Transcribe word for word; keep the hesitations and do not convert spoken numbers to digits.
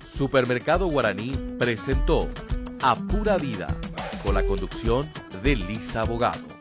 Supermercado Guaraní presentó A Pura Vida, con la conducción de Lisa Abogado.